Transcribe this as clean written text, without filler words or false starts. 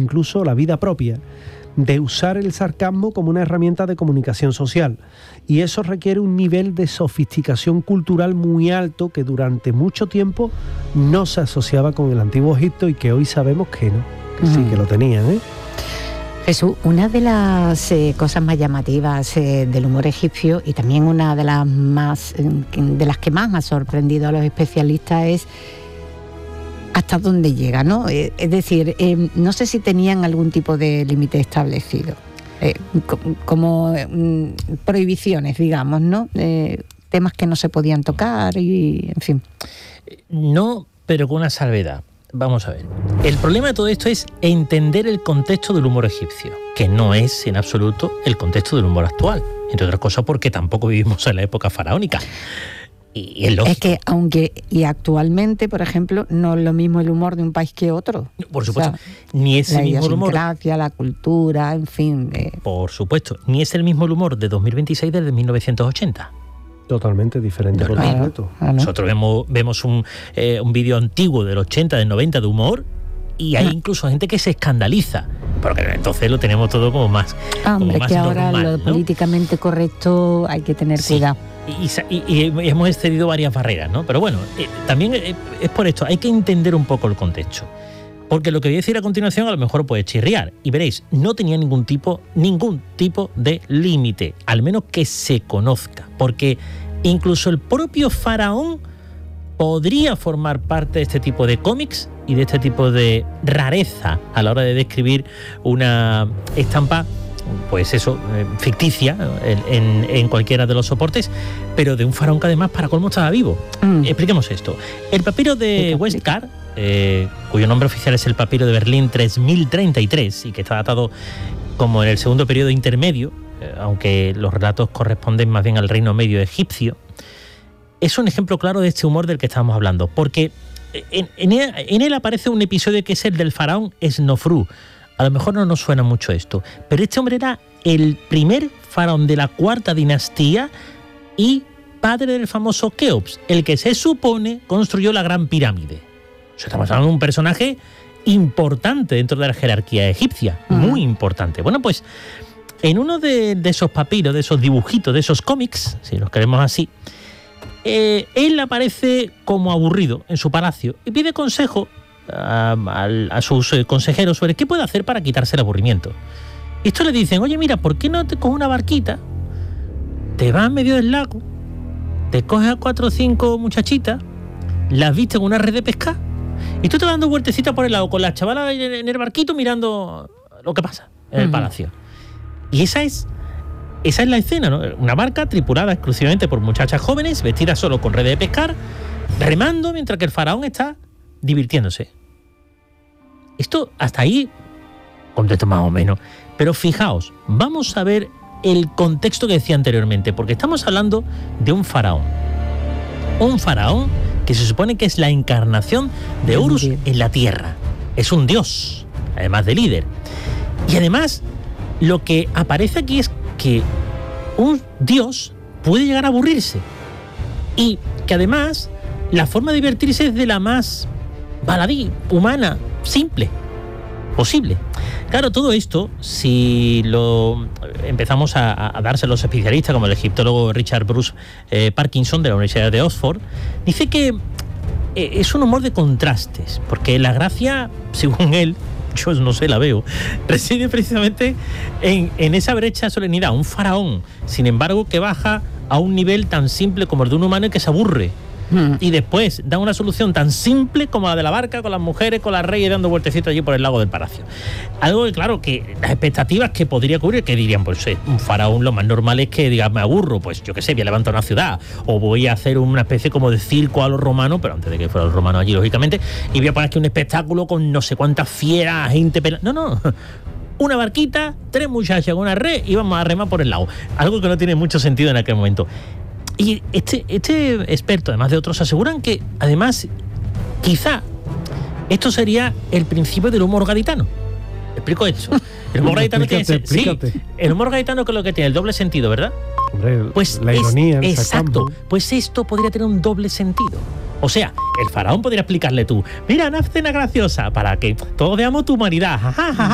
incluso la vida propia, de usar el sarcasmo como una herramienta de comunicación social. Y eso requiere un nivel de sofisticación cultural muy alto que durante mucho tiempo no se asociaba con el Antiguo Egipto y que hoy sabemos que no, que sí que lo tenían, ¿eh? Jesús, una de las cosas más llamativas del humor egipcio, y también una de las que más ha sorprendido a los especialistas, es hasta dónde llega, ¿no? Es decir, no sé si tenían algún tipo de límite establecido, como prohibiciones, digamos, ¿no? Temas que no se podían tocar y, en fin. No, pero con una salvedad. Vamos a ver. El problema de todo esto es entender el contexto del humor egipcio, que no es en absoluto el contexto del humor actual. Entre otras cosas porque tampoco vivimos en la época faraónica. Y es lógico. Es que y actualmente, por ejemplo, no es lo mismo el humor de un país que otro. Por supuesto, o sea, ni es el mismo humor. La idiosincrasia, la cultura, en fin. Por supuesto, ni es el mismo el humor de 2026 del de 1980. Totalmente diferente por completo. Nosotros vemos un vídeo antiguo del 80, del 90 de humor, y hay incluso gente que se escandaliza, porque entonces lo tenemos todo como más Hombre, como que más ahora normal, lo ¿no? políticamente correcto hay que tener cuidado. Y hemos excedido varias barreras, ¿no? Pero bueno, también es por esto, hay que entender un poco el contexto. Porque lo que voy a decir a continuación a lo mejor puede chirriar. Y veréis, no tenía ningún tipo de límite, al menos que se conozca. Porque incluso el propio faraón podría formar parte de este tipo de cómics y de este tipo de rareza a la hora de describir una estampa, pues eso, ficticia en cualquiera de los soportes, pero de un faraón que además para colmo estaba vivo. Expliquemos esto. El papiro de Westcar, cuyo nombre oficial es el papiro de Berlín 3033 y que está datado como en el segundo periodo intermedio, aunque los relatos corresponden más bien al reino medio egipcio, es un ejemplo claro de este humor del que estábamos hablando, porque en él aparece un episodio que es el del faraón Snofru. A lo mejor no nos suena mucho esto, pero este hombre era el primer faraón de la cuarta dinastía y padre del famoso Keops, el que se supone construyó la Gran Pirámide. O sea, estamos hablando de un personaje importante dentro de la jerarquía egipcia, muy importante. Bueno, pues en uno de esos papiros, de esos dibujitos, de esos cómics, si los queremos así, él aparece como aburrido en su palacio y pide consejo a sus consejeros sobre qué puede hacer para quitarse el aburrimiento. Y estos le dicen, oye, mira, ¿por qué no te coges una barquita, te vas en medio del lago, te coges a 4 o 5 muchachitas, las vistes en una red de pescar y tú te vas dando vueltecitas por el lago con las chavalas en el barquito mirando lo que pasa en el palacio? Y esa es la escena, ¿no? Una barca tripulada exclusivamente por muchachas jóvenes, vestidas solo con red de pescar, remando mientras que el faraón está divirtiéndose. Esto hasta ahí, contexto más o menos. Pero fijaos, vamos a ver el contexto que decía anteriormente, porque estamos hablando de un faraón. Un faraón que se supone que es la encarnación de Horus en la tierra. Es un dios, además de líder. Y además, lo que aparece aquí es que un dios puede llegar a aburrirse. Y que además, la forma de divertirse es de la más baladí, humana, simple, posible. Claro, todo esto, si lo empezamos a darse a los especialistas, como el egiptólogo Richard Bruce Parkinson de la Universidad de Oxford, dice que es un humor de contrastes, porque la gracia, según él, yo no sé, la veo, reside precisamente en esa brecha de solemnidad. Un faraón, sin embargo, que baja a un nivel tan simple como el de un humano y que se aburre. Y después da una solución tan simple como la de la barca, con las mujeres, con la reina dando vueltecitos allí por el lago del palacio. Algo que, claro, que las expectativas que podría cubrir, que dirían, pues un faraón lo más normal es que diga, me aburro, pues yo qué sé, voy a levantar una ciudad, o voy a hacer una especie como de circo a los romanos, pero antes de que fueran los romanos allí, lógicamente, y voy a poner aquí un espectáculo con no sé cuántas fieras, gente pelando. No. Una barquita, 3 muchachas con una red y vamos a remar por el lago. Algo que no tiene mucho sentido en aquel momento. Y este experto, además de otros, aseguran que, además, quizá esto sería el principio del humor gaditano. Explico eso. El humor gaditano explícate. Sí, el humor gaditano que es lo que tiene el doble sentido, ¿verdad? Hombre, pues la ironía. Exacto. Pues esto podría tener un doble sentido. O sea, el faraón podría explicarle tú, mira, una escena graciosa para que todos veamos tu humanidad.